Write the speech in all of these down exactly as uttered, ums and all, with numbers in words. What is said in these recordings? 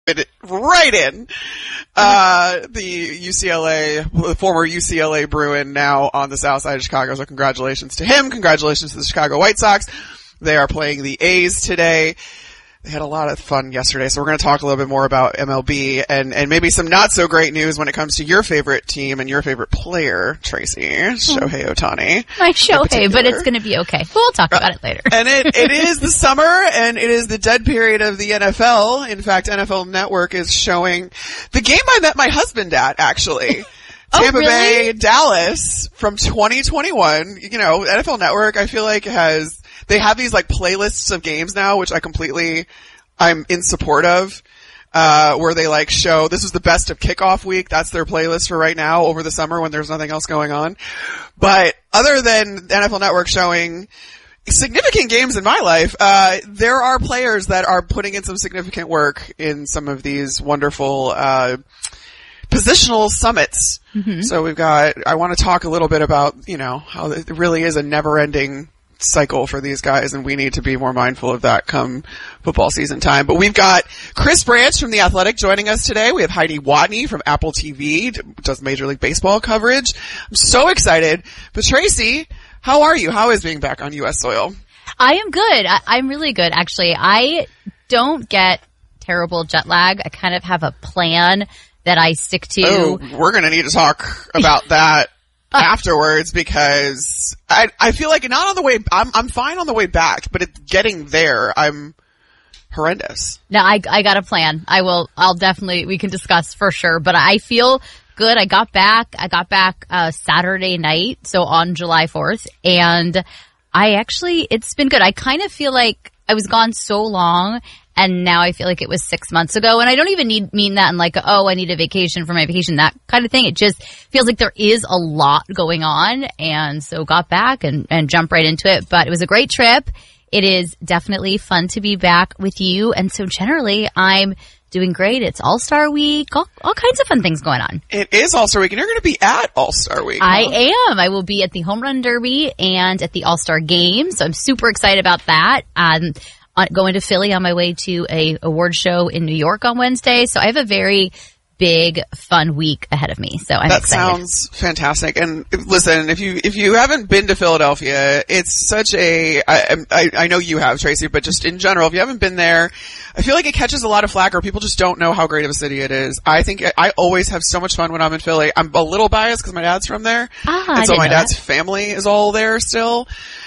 fit it right in. Uh, the U C L A, the former U C L A Bruin, now on the south side of Chicago. So congratulations to him. Congratulations to the Chicago White Sox. They are playing the A's today. They had a lot of fun yesterday, so we're going to talk a little bit more about M L B and, and maybe some not so great news when it comes to your favorite team and your favorite player, Tracy, Shohei Ohtani. My Shohei, but it's going to be okay. We'll talk about it later. And it, it is the summer, and it is the dead period of the N F L. In fact, N F L Network is showing the game I met my husband at, actually. Oh, Tampa really? Bay, Dallas from twenty twenty-one. You know, N F L Network, I feel like has, they have these like playlists of games now, which I completely, I'm in support of, uh, where they like show, this is the best of kickoff week. That's their playlist for right now over the summer when there's nothing else going on. But other than N F L Network showing significant games in my life, uh, there are players that are putting in some significant work in some of these wonderful, uh, positional summits. Mm-hmm. So we've got, I want to talk a little bit about, you know, how it really is a never ending cycle for these guys, and we need to be more mindful of that come football season time. But we've got Chris Branch from The Athletic joining us today. We have Heidi Watney from Apple T V, does Major League Baseball coverage. I'm so excited. But Tracy, how are you? How is being back on U S soil? I am good. I, I'm really good, actually. I don't get terrible jet lag. I kind of have a plan that I stick to. Oh, we're going to need to talk about that uh, afterwards, because I I feel like not on the way, I'm I'm fine on the way back, but it's getting there, I'm horrendous. No, I I got a plan. I will, I'll definitely, we can discuss for sure, but I feel good. I got back, I got back uh Saturday night, so on July fourth, and I actually, it's been good. I kind of feel like I was gone so long, and now I feel like it was six months ago. And I don't even need, mean that in like, oh, I need a vacation for my vacation, that kind of thing. It just feels like there is a lot going on. And so got back and, and jumped right into it. But it was a great trip. It is definitely fun to be back with you. And so generally, I'm doing great. It's All-Star Week, all, all kinds of fun things going on. It is All-Star Week, and you're going to be at All-Star Week. I huh? am. I will be at the Home Run Derby and at the All-Star Game. So I'm super excited about that. Um, going to Philly on my way to a award show in New York on Wednesday. So I have a very big, fun week ahead of me. So I'm that excited. That sounds fantastic. And listen, if you if you haven't been to Philadelphia, it's such a I, I, I know you have, Tracy, but just in general, if you haven't been there, I feel like it catches a lot of flack, or people just don't know how great of a city it is. I think I always have so much fun when I'm in Philly. I'm a little biased because my dad's from there, ah, and so my dad's that. family is all there still.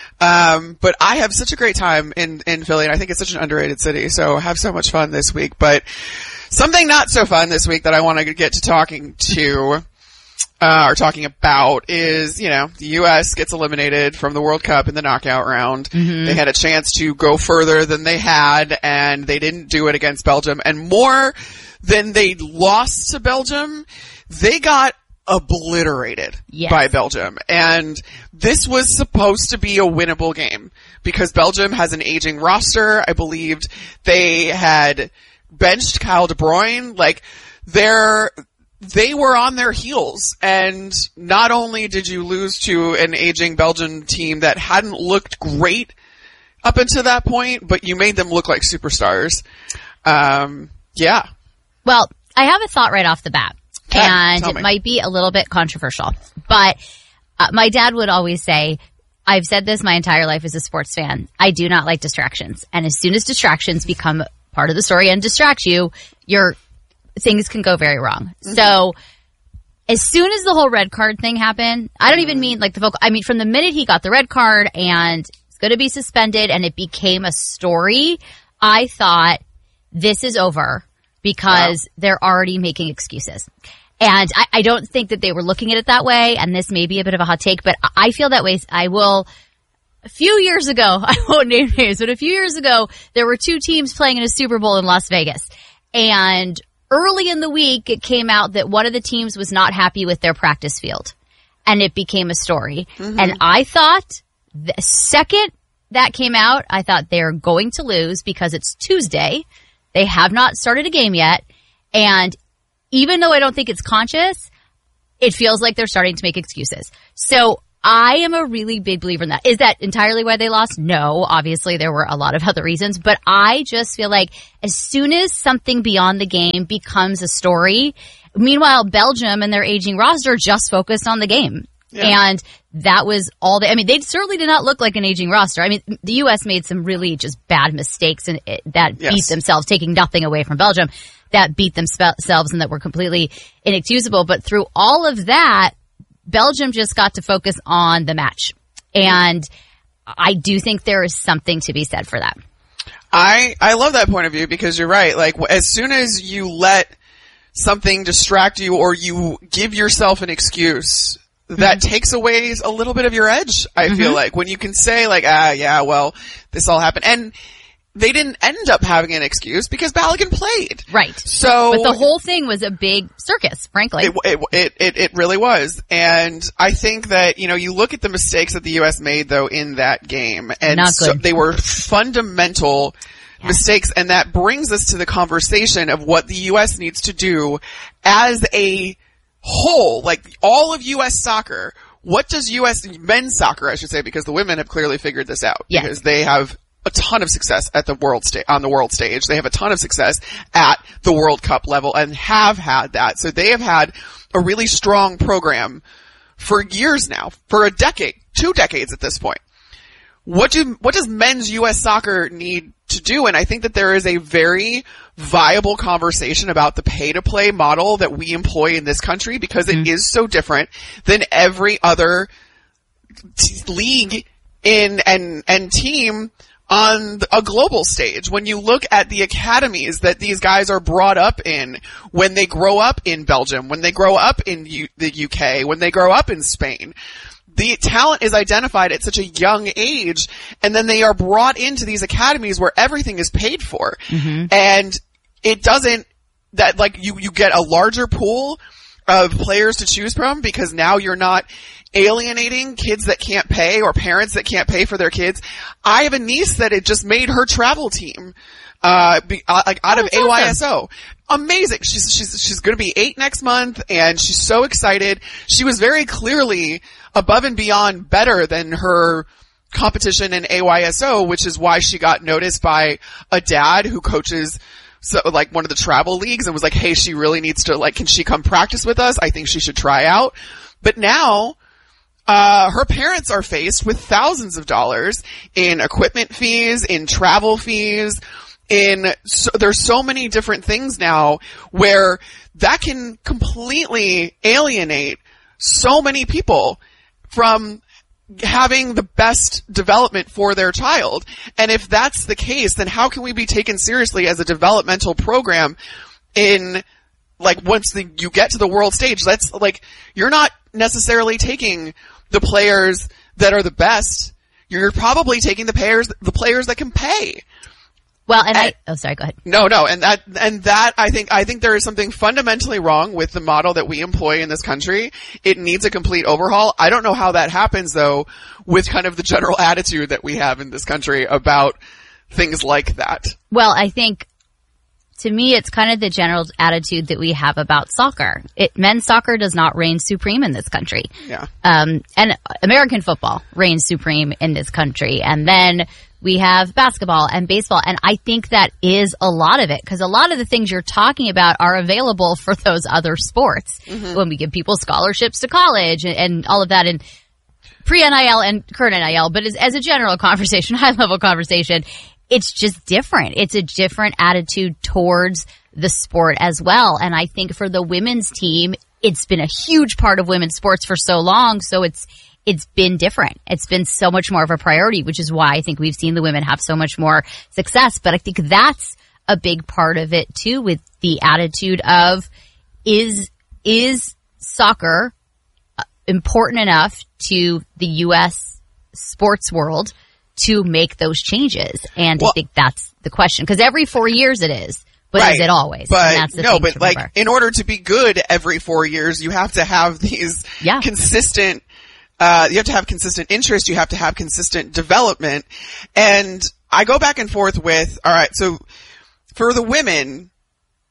Um, but I have such a great time in, in Philly, and I think it's such an underrated city, so I have so much fun this week. But something not so fun this week that I want to get to talking to, uh, or talking about is, you know, the U S gets eliminated from the World Cup in the knockout round. Mm-hmm. They had a chance to go further than they had, and they didn't do it against Belgium. And more than they lost to Belgium, they got obliterated yes. by Belgium. And this was supposed to be a winnable game because Belgium has an aging roster. I believed they had benched Kyle De Bruyne. Like, they're, they were on their heels. And not only did you lose to an aging Belgian team that hadn't looked great up until that point, but you made them look like superstars. Um, yeah. Well, I have a thought right off the bat. Okay, and it might be a little bit controversial, but uh, my dad would always say, I've said this my entire life as a sports fan, I do not like distractions. And as soon as distractions become part of the story and distract you, your things can go very wrong. Mm-hmm. So as soon as the whole red card thing happened, I don't even mean like the vocal, I mean from the minute he got the red card and it's going to be suspended and it became a story, I thought this is over. Because wow. they're already making excuses. And I, I don't think that they were looking at it that way, and this may be a bit of a hot take, but I feel that way. I will, a few years ago, I won't name names, but a few years ago, there were two teams playing in a Super Bowl in Las Vegas. And early in the week, it came out that one of the teams was not happy with their practice field. And it became a story. Mm-hmm. And I thought, the second that came out, I thought they're going to lose because it's Tuesday. They have not started a game yet, and even though I don't think it's conscious, it feels like they're starting to make excuses. So I am a really big believer in that. Is that entirely why they lost? No, obviously there were a lot of other reasons, but I just feel like as soon as something beyond the game becomes a story, meanwhile Belgium and their aging roster just focused on the game. Yeah. And that was all they, I mean, they certainly did not look like an aging roster. I mean, the U S made some really just bad mistakes and it, that yes. beat themselves, taking nothing away from Belgium, that beat themselves and that were completely inexcusable. But through all of that, Belgium just got to focus on the match. And I do think there is something to be said for that. I, I love that point of view because you're right. Like, as soon as you let something distract you or you give yourself an excuse, that mm-hmm. takes away a little bit of your edge, I mm-hmm. feel like. When you can say, like, ah, yeah, well, this all happened. And they didn't end up having an excuse because Balogun played. Right. So, but the whole thing was a big circus, frankly. It, it, it, it, it really was. And I think that, you know, you look at the mistakes that the U S made, though, in that game. And Not good. So they were fundamental yeah. mistakes. And that brings us to the conversation of what the U S needs to do as a whole. Like, all of U S soccer, what does U S, men's soccer, I should say, because the women have clearly figured this out. Yes. Because they have a ton of success at the world sta- on the world stage. They have a ton of success at the World Cup level and have had that. So they have had a really strong program for years now, for a decade, two decades at this point. What do, what does men's U S soccer need to do? And I think that there is a very viable conversation about the pay-to-play model that we employ in this country because it mm-hmm. is so different than every other t- league in and, and team on a global stage. When you look at the academies that these guys are brought up in, when they grow up in Belgium, when they grow up in U- the U K, when they grow up in Spain, the talent is identified at such a young age, and then they are brought into these academies where everything is paid for. Mm-hmm. And it doesn't, that like you, you get a larger pool of players to choose from because now you're not alienating kids that can't pay or parents that can't pay for their kids. I have a niece that it just made her travel team, uh, be, uh like out oh, of A Y S O. Awesome. Amazing. She's, she's, she's gonna be eight next month and she's so excited. She was very clearly above and beyond better than her competition in A Y S O, which is why she got noticed by a dad who coaches so like one of the travel leagues and was like, hey, she really needs to, like, can she come practice with us? I think she should try out. But now, uh, her parents are faced with thousands of dollars in equipment fees, in travel fees, in, so, there's so many different things now where that can completely alienate so many people from having the best development for their child. And if that's the case, then how can we be taken seriously as a developmental program in, like, once the, you get to the world stage? That's, like, you're not necessarily taking the players that are the best. You're probably taking the players, the players that can pay. Well, and, and I, oh, sorry, go ahead. No, no, and that, and that, I think, I think there is something fundamentally wrong with the model that we employ in this country. It needs a complete overhaul. I don't know how that happens, though, with kind of the general attitude that we have in this country about things like that. Well, I think, to me, it's kind of the general attitude that we have about soccer. It, men's soccer does not reign supreme in this country. Yeah. Um, and American football reigns supreme in this country. And then we have basketball and baseball. And I think that is a lot of it because a lot of the things you're talking about are available for those other sports. Mm-hmm. When we give people scholarships to college and, and all of that and pre-N I L and current N I L. But as, as a general conversation, high level conversation, it's just different. It's a different attitude towards the sport as well. And I think for the women's team, it's been a huge part of women's sports for so long. So it's, it's been different. It's been so much more of a priority, which is why I think we've seen the women have so much more success. But I think that's a big part of it too, with the attitude of is, is soccer important enough to the U S sports world to make those changes? And well, I think that's the question. Because every four years it is. But right. is it always? But and that's the no, thing but to like remember. In order to be good every four years, you have to have these yeah. consistent, uh, you have to have consistent interest. You have to have consistent development. And I go back and forth with, all right, so for the women,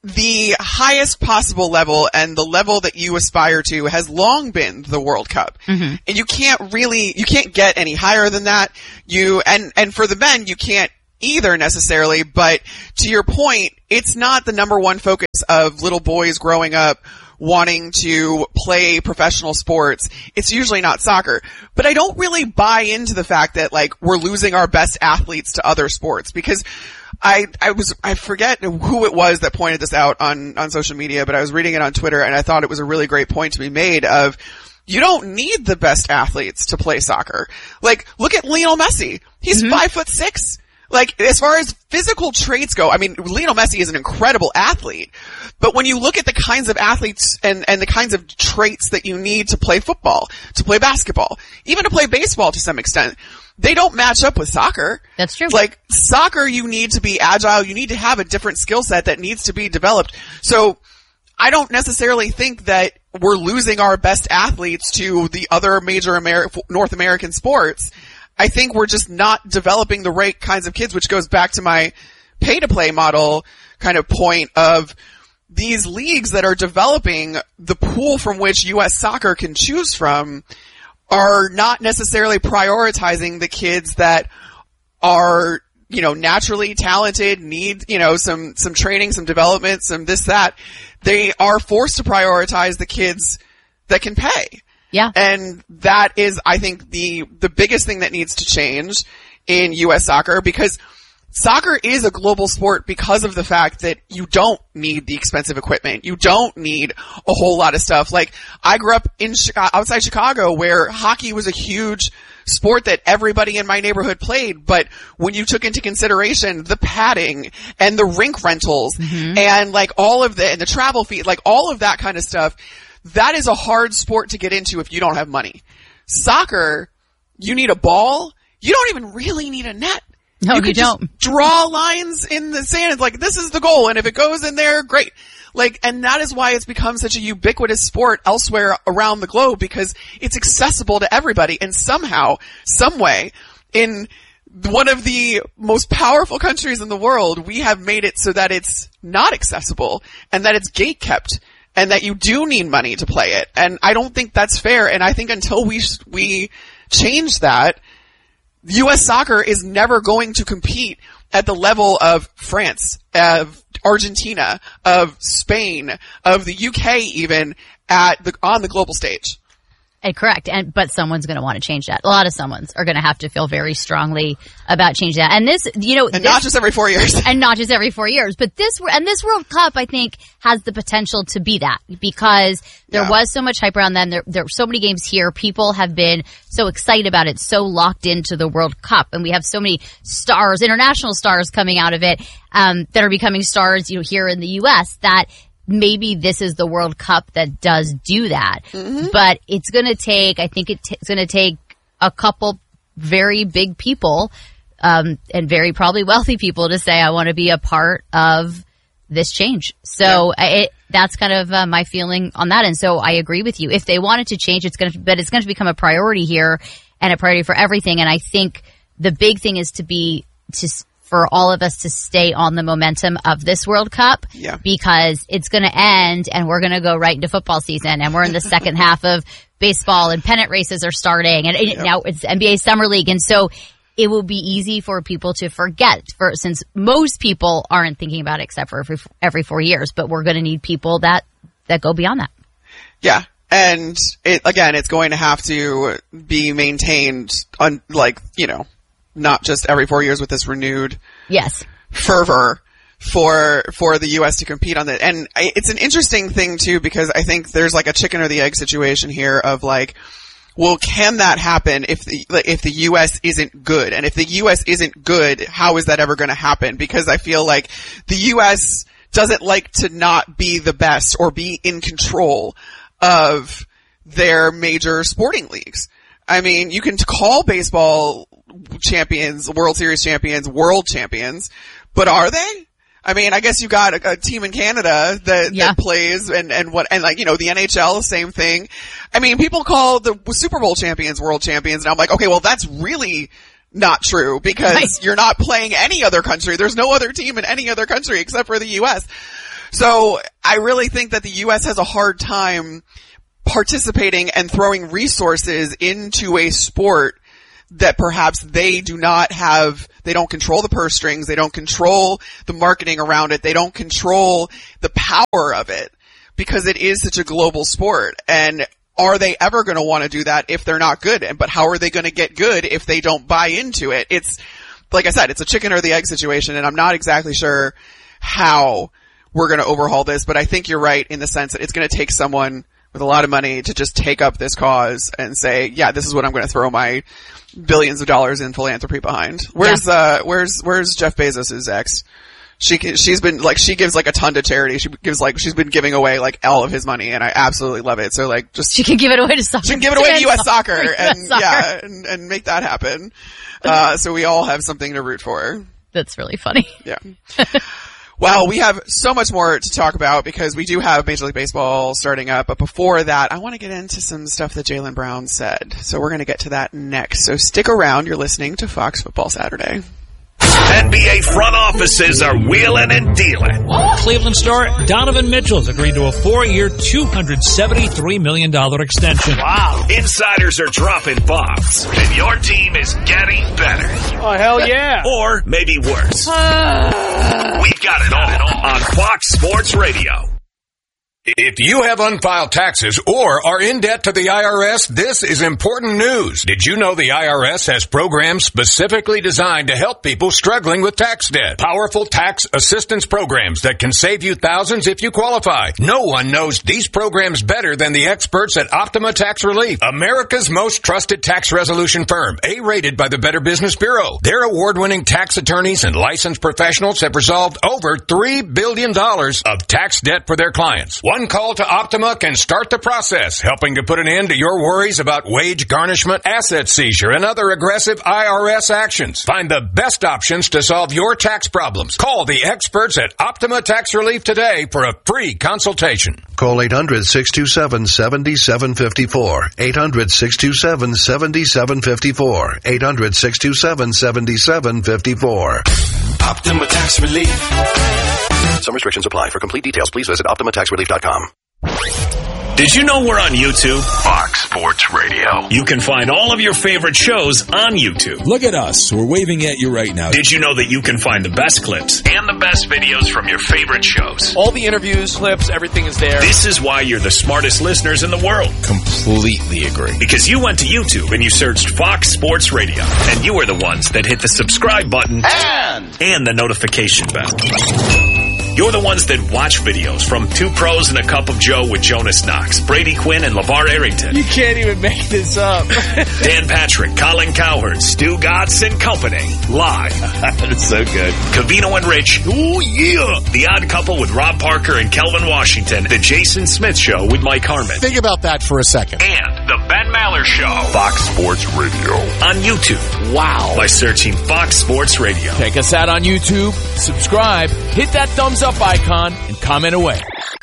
the highest possible level and the level that you aspire to has long been the World Cup. Mm-hmm. And you can't really, you can't get any higher than that. You, and, and for the men, you can't either necessarily, but to your point, it's not the number one focus of little boys growing up wanting to play professional sports. It's usually not soccer. But I don't really buy into the fact that, like, we're losing our best athletes to other sports, because I, I was, I forget who it was that pointed this out on, on social media, but I was reading it on Twitter and I thought it was a really great point to be made of, you don't need the best athletes to play soccer. Like, look at Lionel Messi. He's mm-hmm. five foot six. Like, as far as physical traits go, I mean, Lionel Messi is an incredible athlete, but when you look at the kinds of athletes and, and the kinds of traits that you need to play football, to play basketball, even to play baseball to some extent, they don't match up with soccer. That's true. Like, soccer, you need to be agile. You need to have a different skill set that needs to be developed. So, I don't necessarily think that we're losing our best athletes to the other major Ameri- North American sports. I think we're just not developing the right kinds of kids, which goes back to my pay-to-play model kind of point of these leagues that are developing the pool from which U S soccer can choose from are not necessarily prioritizing the kids that are, you know, naturally talented, need, you know, some, some training, some development, some this, that. They are forced to prioritize the kids that can pay. Yeah. And that is, I think, the, the biggest thing that needs to change in U S soccer, because soccer is a global sport because of the fact that you don't need the expensive equipment. You don't need a whole lot of stuff. Like, I grew up in Chicago, outside Chicago, where hockey was a huge sport that everybody in my neighborhood played, but when you took into consideration the padding and the rink rentals mm-hmm. and like all of the, and the travel fee, like all of that kind of stuff, that is a hard sport to get into if you don't have money. Soccer, you need a ball. You don't even really need a net. No, you, you could don't. Just draw lines in the sand. It's like, this is the goal. And if it goes in there, great. Like, and that is why it's become such a ubiquitous sport elsewhere around the globe, because it's accessible to everybody. And somehow, some way, in one of the most powerful countries in the world, we have made it so that it's not accessible and that it's gate kept and that you do need money to play it. And I don't think that's fair. And I think until we, we change that, U S soccer is never going to compete at the level of France, of Argentina, of Spain, of the U K even, at the, on the global stage. And correct. And, but someone's going to want to change that. A lot of someone's are going to have to feel very strongly about changing that. And this, you know, and this, not just every four years. And not just every four years. But this, and this World Cup, I think, has the potential to be that, because there yeah. was so much hype around them. There, there were so many games here. People have been so excited about it, so locked into the World Cup. And we have so many stars, international stars coming out of it, um, that are becoming stars, you know, here in the U S, that maybe this is the World Cup that does do that. Mm-hmm. But it's going to take, I think it t- it's going to take a couple very big people, um, and very probably wealthy people to say, I want to be a part of this change. So yeah. it, that's kind of uh, my feeling on that. And so I agree with you. If they wanted to change, it's going to, but it's going to become a priority here and a priority for everything. And I think the big thing is to be, to, for all of us to stay on the momentum of this World Cup, yeah. because it's going to end and we're going to go right into football season, and we're in the second half of baseball and pennant races are starting, and yep. now it's N B A Summer League. And so it will be easy for people to forget, for since most people aren't thinking about it except for every, every four years, but we're going to need people that, that go beyond that. Yeah. And it, again, it's going to have to be maintained on, like, you know, not just every four years with this renewed yes fervor for for the U S to compete on that. And I, it's an interesting thing too, because I think there's like a chicken or the egg situation here of like, well, can that happen if the if the U S isn't good? And if the U S isn't good, how is that ever going to happen? Because I feel like the U S doesn't like to not be the best or be in control of their major sporting leagues. I mean, you can call baseball champions, World Series champions, world champions, but are they? I mean, I guess you got a, a team in Canada that, yeah. that plays and, and what, and like, you know, the N H L, same thing. I mean, people call the Super Bowl champions world champions, and I'm like, okay, well, that's really not true, because right. you're not playing any other country. There's no other team in any other country except for the U S. So I really think that the U S has a hard time participating and throwing resources into a sport that perhaps they do not have, they don't control the purse strings, they don't control the marketing around it, they don't control the power of it, because it is such a global sport. And are they ever going to want to do that if they're not good? But how are they going to get good if they don't buy into it? It's, like I said, it's a chicken or the egg situation, and I'm not exactly sure how we're going to overhaul this, but I think you're right in the sense that it's going to take someone with a lot of money to just take up this cause and say, yeah, this is what I'm going to throw my billions of dollars in philanthropy behind. Where's, yeah. uh, where's, where's Jeff Bezos' ex? She, she's been, like, she gives, like, a ton to charity. She gives, like, she's been giving away, like, all of his money, and I absolutely love it. So, like, just. She can give it away to soccer. She can give it away to U S soccer, U S and, soccer. yeah, and, and make that happen. Uh, so we all have something to root for. That's really funny. Yeah. Well, we have so much more to talk about because we do have Major League Baseball starting up. But before that, I want to get into some stuff that Jaylen Brown said. So we're going to get to that next. So stick around. You're listening to Fox Football Saturday. N B A front offices are wheeling and dealing. Cleveland star Donovan Mitchell's agreed to a four-year, two hundred seventy-three million dollars extension. Wow. Insiders are dropping bombs, and your team is getting better. Oh, hell yeah. Or maybe worse. We've got it all on Fox Sports Radio. If you have unfiled taxes or are in debt to the I R S, this is important news. Did you know the I R S has programs specifically designed to help people struggling with tax debt? Powerful tax assistance programs that can save you thousands if you qualify. No one knows these programs better than the experts at Optima Tax Relief, America's most trusted tax resolution firm, A-rated by the Better Business Bureau. Their award-winning tax attorneys and licensed professionals have resolved over three billion dollars of tax debt for their clients. One call to Optima can start the process, helping to put an end to your worries about wage garnishment, asset seizure, and other aggressive I R S actions. Find the best options to solve your tax problems. Call the experts at Optima Tax Relief today for a free consultation. Call eight hundred, six two seven, seven seven five four. eight hundred, six two seven, seven seven five four. eight hundred, six two seven, seven seven five four. Optima Tax Relief. Some restrictions apply. For complete details, please visit optima tax relief dot com. Did you know we're on YouTube? Fox Sports Radio. You can find all of your favorite shows on YouTube. Look at us. We're waving at you right now. Did you know that you can find the best clips and the best videos from your favorite shows? All the interviews, clips, everything is there. This is why you're the smartest listeners in the world. Completely agree. Because you went to YouTube and you searched Fox Sports Radio. And you were the ones that hit the subscribe button and, and the notification bell. You're the ones that watch videos from Two Pros and a Cup of Joe with Jonas Knox, Brady Quinn, and LeVar Arrington. You can't even make this up. Dan Patrick, Colin Cowherd, Stu Gatz and Company. Live. That's so good. Covino and Rich. Ooh, yeah. The Odd Couple with Rob Parker and Kelvin Washington. The Jason Smith Show with Mike Harmon. Think about that for a second. And the Ben Maller Show. Fox Sports Radio. On YouTube. Wow. By searching Fox Sports Radio. Check us out on YouTube. Subscribe. Hit that thumbs up icon and comment away.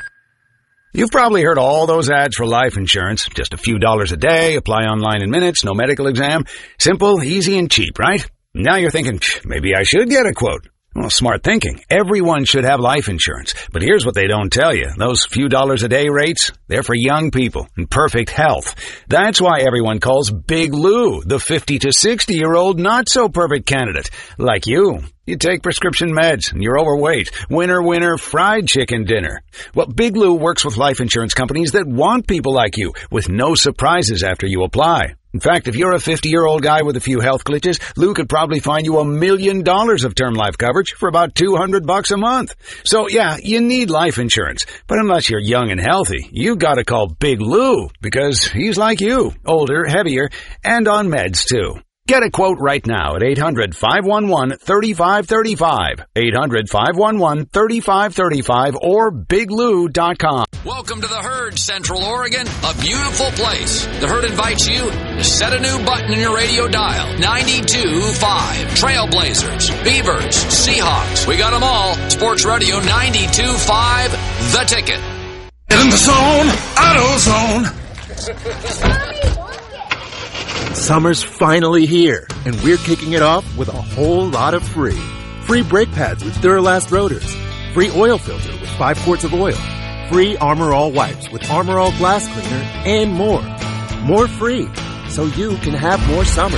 You've probably heard all those ads for life insurance. Just a few dollars a day, apply online in minutes, no medical exam. Simple, easy, and cheap, right? Now you're thinking, maybe I should get a quote. Well, smart thinking. Everyone should have life insurance. But here's what they don't tell you. Those few dollars a day rates, they're for young people in perfect health. That's why everyone calls Big Lou the fifty to sixty year old not so perfect candidate. Like you. You take prescription meds and you're overweight. Winner, winner, fried chicken dinner. Well, Big Lou works with life insurance companies that want people like you with no surprises after you apply. In fact, if you're a fifty-year-old guy with a few health glitches, Lou could probably find you a million dollars of term life coverage for about two hundred bucks a month. So yeah, you need life insurance. But unless you're young and healthy, you gotta call Big Lou because he's like you, older, heavier, and on meds too. Get a quote right now at eight hundred, five one one, three five three five, eight hundred, five one one, three five three five, or big lou dot com. Welcome to the Herd, Central Oregon, a beautiful place. The Herd invites you to set a new button in your radio dial. ninety-two point five. Trailblazers, Beavers, Seahawks. We got them all. Sports Radio ninety-two point five, The Ticket. In the zone, AutoZone. Summer's finally here, and we're kicking it off with a whole lot of free. Free brake pads with Duralast rotors. Free oil filter with five quarts of oil. Free Armor All wipes with Armor All glass cleaner and more. More free, so you can have more summer.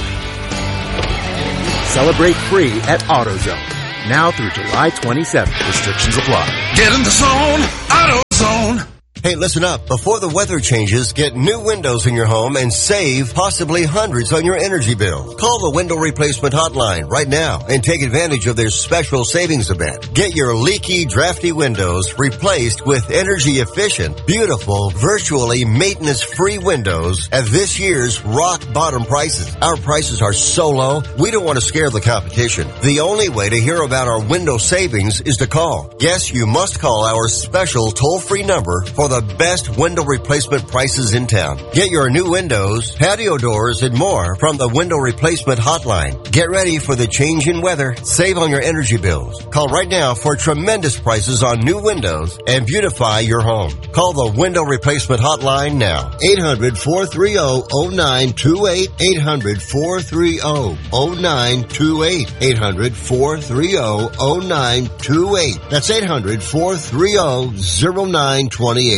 Celebrate free at AutoZone. Now through July twenty-seventh. Restrictions apply. Get in the zone, AutoZone. Hey, listen up. Before the weather changes, get new windows in your home and save possibly hundreds on your energy bill. Call the Window Replacement Hotline right now and take advantage of their special savings event. Get your leaky, drafty windows replaced with energy-efficient, beautiful, virtually maintenance-free windows at this year's rock-bottom prices. Our prices are so low, we don't want to scare the competition. The only way to hear about our window savings is to call. Yes, you must call our special toll-free number for the best window replacement prices in town. Get your new windows, patio doors, and more from the Window Replacement Hotline. Get ready for the change in weather. Save on your energy bills. Call right now for tremendous prices on new windows and beautify your home. Call the Window Replacement Hotline now. eight hundred, four three zero, zero nine two eight. eight hundred, four three zero, zero nine two eight. eight hundred, four three zero, zero nine two eight. That's eight hundred, four three zero, zero nine two eight.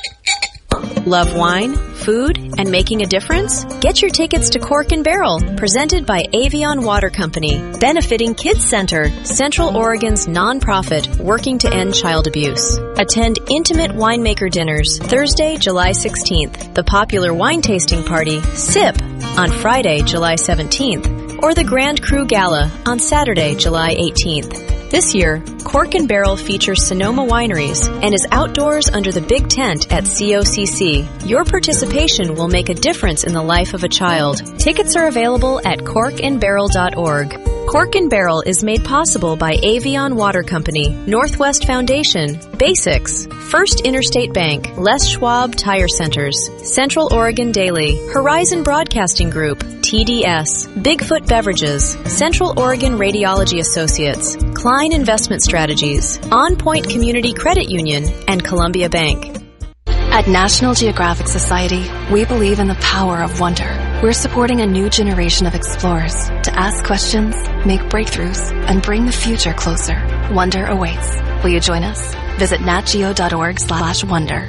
Love wine, food, and making a difference? Get your tickets to Cork and Barrel, presented by Avion Water Company, benefiting Kids Center, Central Oregon's nonprofit working to end child abuse. Attend intimate winemaker dinners Thursday, July sixteenth, the popular wine tasting party, SIP, on Friday, July seventeenth, or the Grand Cru Gala on Saturday, July eighteenth. This year, Cork and Barrel features Sonoma Wineries and is outdoors under the big tent at C O C C. Your participation will make a difference in the life of a child. Tickets are available at cork and barrel dot org. Cork and Barrel is made possible by Avion Water Company, Northwest Foundation, Basics, First Interstate Bank, Les Schwab Tire Centers, Central Oregon Daily, Horizon Broadcasting Group, T D S, Bigfoot Beverages, Central Oregon Radiology Associates, Klein Investment Strategies, On Point Community Credit Union, and Columbia Bank. At National Geographic Society, we believe in the power of wonder. We're supporting a new generation of explorers to ask questions, make breakthroughs, and bring the future closer. Wonder awaits. Will you join us? Visit natgeo.org slash wonder.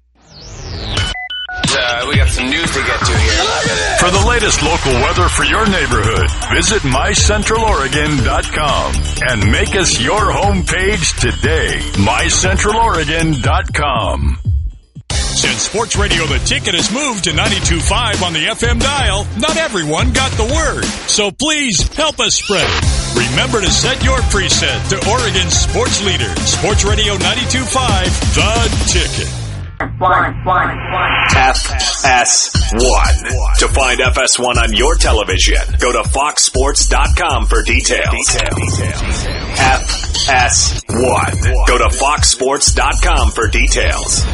Uh, we got some news to get to here. For the latest local weather for your neighborhood, visit my central oregon dot com and make us your homepage today. my central oregon dot com. Since Sports Radio The Ticket has moved to ninety-two point five on the F M dial, not everyone got the word. So please help us spread it. Remember to set your preset to Oregon's sports leader, Sports Radio ninety-two point five, The Ticket. One, one, one. F S one. To find F S one on your television, go to fox sports dot com for details. details. F S one. Go to fox sports dot com for details.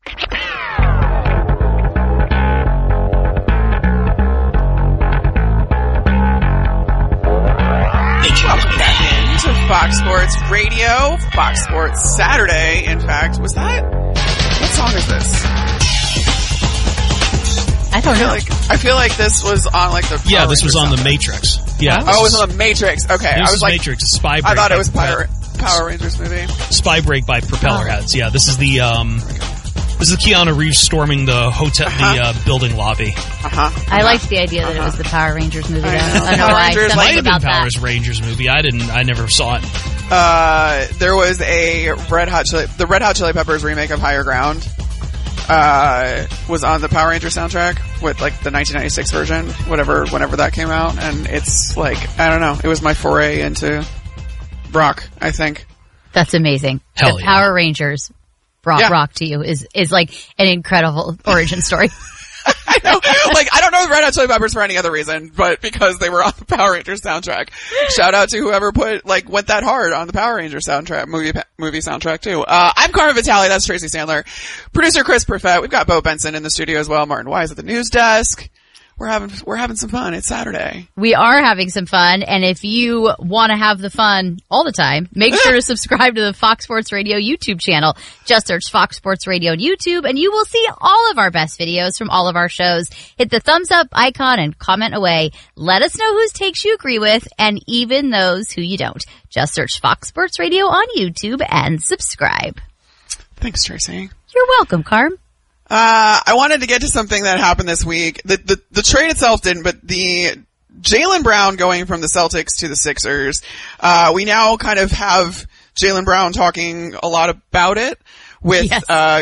Welcome back into Fox Sports Radio, Fox Sports Saturday. In fact, was that? What song is this? I don't I feel know. like I feel like this was on like the Yeah, Power this was Rangers on the soundtrack. Matrix. Yeah. Oh, it was on the Matrix. Okay, This I was is like Matrix, a Spy Break. I thought it by was Propeller- Power, Power Rangers movie. Spy Break by Propeller Oh. Heads. Yeah, this is the um, this is Keanu Reeves storming the hotel, Uh-huh. the uh, building lobby. Uh-huh. I liked the idea that it was the Power Rangers movie. Though. I know. I don't know Power why. Rangers Something Might have been about Power that. Rangers movie. I didn't. I never saw it. Uh, there was a Red Hot Chili, the Red Hot Chili Peppers remake of Higher Ground. Uh, was on the Power Rangers soundtrack with like the nineteen ninety-six version, whatever, whenever that came out, and it's like I don't know, it was my foray into rock. I think That's amazing. Hell the yeah. Power Rangers brought Yeah. rock to you is is like an incredible origin story. I know, like I don't know the Red Hot Chili Peppers for any other reason, but because they were on the Power Rangers soundtrack. Shout out to whoever put like went that hard on the Power Rangers soundtrack movie movie soundtrack too. Uh, I'm Carmen Vitale. That's Tracy Sandler. Producer Chris Perfett. We've got Bo Benson in the studio as well. Martin Wise at the news desk. we're having we're having some fun. It's Saturday. We are having some fun, and if you want to have the fun all the time, make sure to subscribe to the Fox Sports Radio YouTube channel. Just search Fox Sports Radio on YouTube, and you will see all of our best videos from all of our shows. Hit the thumbs up icon and comment away. Let us know whose takes you agree with, and even those who you don't. Just search Fox Sports Radio on YouTube and subscribe. Thanks, Tracy. You're welcome, Carm. Uh, I wanted to get to something that happened this week. The, the, the trade itself didn't, but the Jaylen Brown going from the Celtics to the Sixers, uh, we now kind of have Jaylen Brown talking a lot about it with, yes. uh,